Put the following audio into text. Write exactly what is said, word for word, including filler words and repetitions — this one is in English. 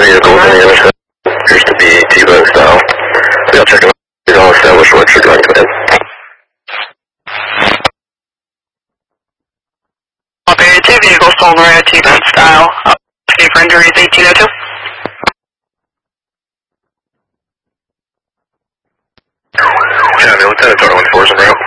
vehicle in the other side appears to be T-bug style. We all check them out. These all established works are going to end. Operator two, vehicle stolen red T-bug style. Escape for injuries eighteen oh two. Yeah, Lieutenant Total one four zero.